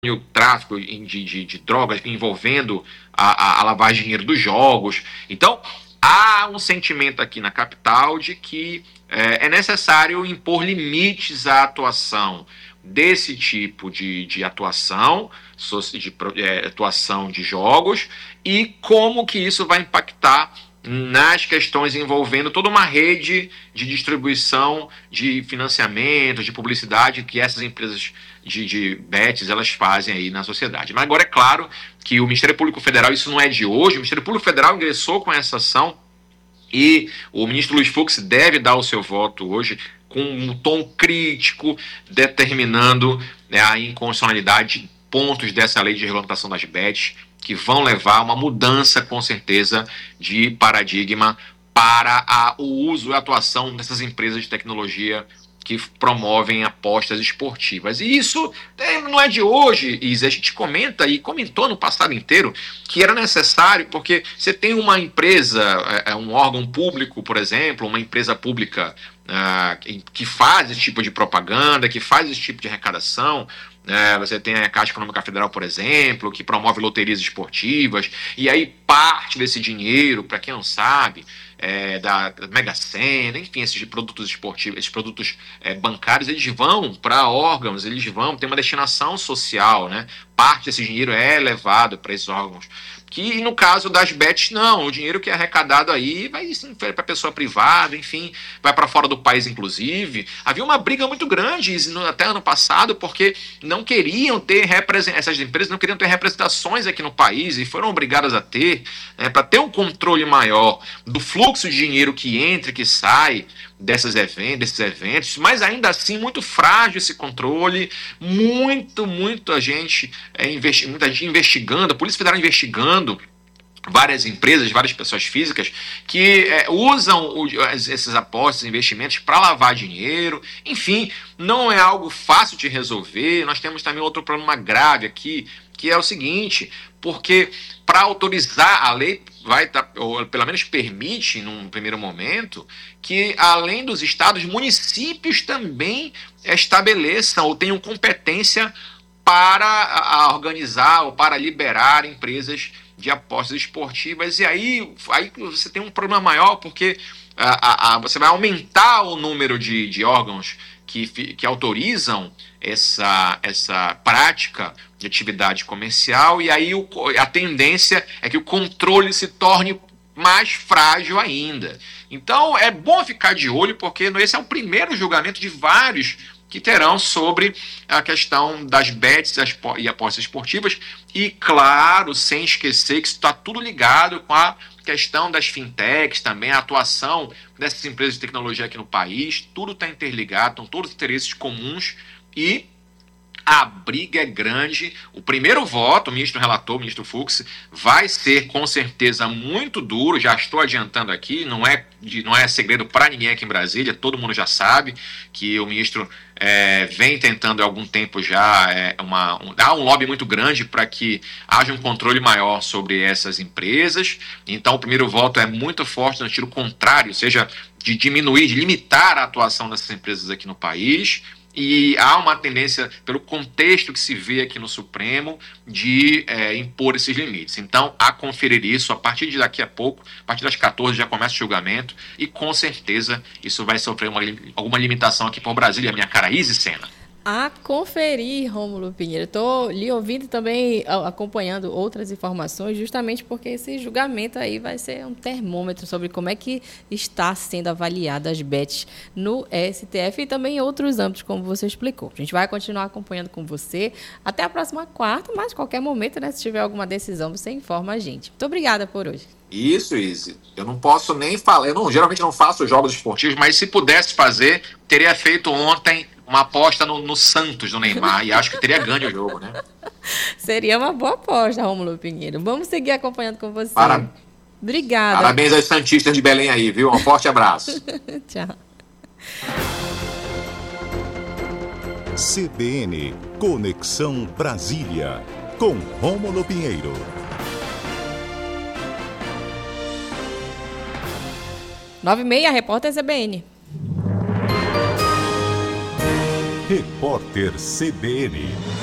o tráfico de drogas envolvendo a lavagem de dinheiro dos jogos. Então, há um sentimento aqui na capital de que é necessário impor limites à atuação desse tipo de atuação, atuação de jogos, e como que isso vai impactar nas questões envolvendo toda uma rede de distribuição de financiamento, de publicidade que essas empresas de bets elas fazem aí na sociedade. Mas agora é claro que o Ministério Público Federal, isso não é de hoje, o Ministério Público Federal ingressou com essa ação e o ministro Luiz Fux deve dar o seu voto hoje com um tom crítico, determinando a inconstitucionalidade de pontos dessa lei de regulamentação das bets, que vão levar a uma mudança, com certeza, de paradigma para o uso e a atuação dessas empresas de tecnologia que promovem apostas esportivas. E isso não é de hoje, Isa. A gente comenta e comentou no passado inteiro que era necessário, porque você tem uma empresa, um órgão público, por exemplo, uma empresa pública que faz esse tipo de propaganda, que faz esse tipo de arrecadação. Você tem a Caixa Econômica Federal, por exemplo, que promove loterias esportivas, e aí parte desse dinheiro, para quem não sabe, da Mega Sena, enfim, esses produtos esportivos, esses produtos bancários, eles vão para órgãos, eles vão ter uma destinação social, né? Parte desse dinheiro é levado para esses órgãos. Que no caso das bets, não, o dinheiro que é arrecadado aí vai sim para pessoa privada, enfim, vai para fora do país, inclusive. Havia uma briga muito grande até ano passado, porque não queriam ter essas empresas não queriam ter representações aqui no país e foram obrigadas a ter, para ter um controle maior do fluxo de dinheiro que entra e que sai desses eventos, mas ainda assim muito frágil esse controle, muita gente investigando, a Polícia Federal investigando várias empresas, várias pessoas físicas que usam esses apostas, investimentos para lavar dinheiro. Enfim, não é algo fácil de resolver. Nós temos também outro problema grave aqui, que é o seguinte, porque para autorizar a lei ou pelo menos permite, num primeiro momento, que além dos estados, municípios também estabeleçam ou tenham competência para organizar ou para liberar empresas de apostas esportivas. E aí você tem um problema maior, porque você vai aumentar o número de órgãos que autorizam essa prática de atividade comercial, e aí a tendência é que o controle se torne mais frágil ainda. Então é bom ficar de olho, porque esse é o primeiro julgamento de vários que terão sobre a questão das bets e apostas esportivas, e claro, sem esquecer que isso está tudo ligado com a questão das fintechs também, a atuação dessas empresas de tecnologia aqui no país, tudo está interligado, estão todos os interesses comuns e a briga é grande. O primeiro voto, o ministro relator, o ministro Fux, vai ser com certeza muito duro, já estou adiantando aqui, não é segredo para ninguém aqui em Brasília, todo mundo já sabe que o ministro vem tentando há algum tempo já há um lobby muito grande para que haja um controle maior sobre essas empresas. Então o primeiro voto é muito forte no sentido contrário, ou seja, de diminuir, de limitar a atuação dessas empresas aqui no país. E há uma tendência, pelo contexto que se vê aqui no Supremo, de impor esses limites. Então, a conferir isso, a partir de daqui a pouco, a partir das 14 já começa o julgamento, e com certeza isso vai sofrer alguma limitação aqui por Brasília, minha cara Isis Sena. A conferir, Rômulo Pinheiro. Estou lhe ouvindo também, acompanhando outras informações, justamente porque esse julgamento aí vai ser um termômetro sobre como é que está sendo avaliada as bets no STF e também em outros âmbitos, como você explicou. A gente vai continuar acompanhando com você até a próxima quarta, mas a qualquer momento, né, se tiver alguma decisão, você informa a gente. Muito obrigada por hoje. Isso, Izzy. Eu não posso nem falar, geralmente não faço jogos esportivos, mas se pudesse fazer, teria feito ontem uma aposta no Santos, do Neymar, e acho que teria ganho o jogo, né? Seria uma boa aposta, Rômulo Pinheiro. Vamos seguir acompanhando com você. Obrigada. Parabéns aos santistas de Belém aí, viu? Um forte abraço. Tchau. CBN Conexão Brasília, com Rômulo Pinheiro. 9h30, repórter CBN. Repórter CBN.